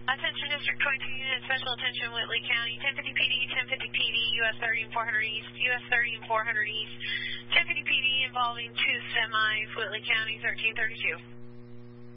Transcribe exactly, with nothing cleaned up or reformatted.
Attention District twenty-two Unit, Special Attention Whitley County, ten fifty P D, ten fifty P D, U S thirty and four hundred East, U S thirty and four hundred East, ten fifty P D involving two semis, Whitley County, thirteen thirty-two.